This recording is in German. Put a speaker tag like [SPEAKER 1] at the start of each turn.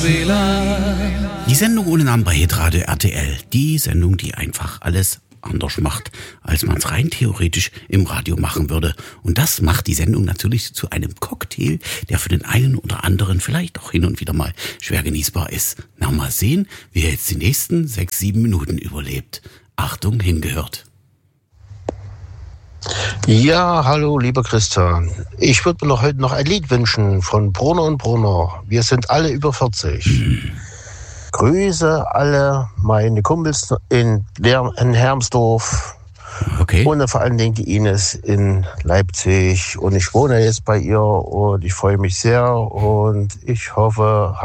[SPEAKER 1] Die Sendung ohne Namen bei Hitradio RTL. Die Sendung, die einfach alles anders macht, als man es rein theoretisch im Radio machen würde. Und das macht die Sendung natürlich zu einem Cocktail, der für den einen oder anderen vielleicht auch hin und wieder mal schwer genießbar ist. Na, mal sehen, wie er jetzt die nächsten 6-7 Minuten überlebt. Achtung, hingehört.
[SPEAKER 2] Ja, hallo, lieber Christian. Ich würde mir heute noch ein Lied wünschen von Brunner und Brunner. Wir sind alle über 40. Grüße alle meine Kumpels in Hermsdorf.
[SPEAKER 1] Okay.
[SPEAKER 2] Und vor allen Dingen die Ines in Leipzig. Und ich wohne jetzt bei ihr und ich freue mich sehr und ich hoffe,